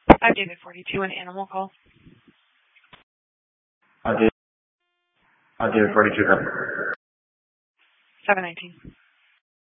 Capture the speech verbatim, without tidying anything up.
I'm David forty-two, an animal call. Uh, David, uh, David forty-two. seven nineteen.